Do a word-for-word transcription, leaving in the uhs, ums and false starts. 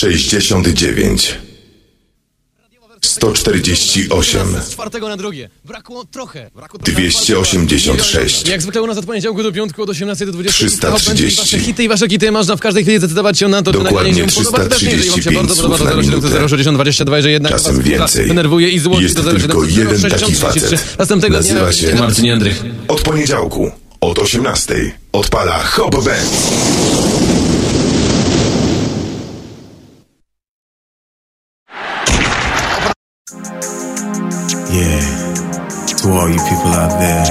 sześćdziesiąt dziewięć, sto czterdzieści osiem, Z czwartego na drugie. Brakło trochę. Brakło dwieście osiemdziesiąt sześć, Jak zwykle u nas od poniedziałku do piątku od osiemnastej do dwudziestej. trzysta trzydzieści. Wasze hity i wasze kity można w każdej chwili zdecydować się na to, czy Dokładnie nagranie się podoba, czy też nie. Jeżeli wam się trzysta bardzo trzydzieści podoba, to pięć zero siedem słów na sześćdziesiąt dwadzieścia dwa, jeżeli jednak Czasem was więcej. denerwuje i złości, Jest to zero siedem tylko jeden taki sześćdziesiąt trzydzieści trzy. facet. Następnego dnia Nazywa się Marcin Jędrych. Od poniedziałku od osiemnastej odpala Hop Band. Yeah, to all you people out there.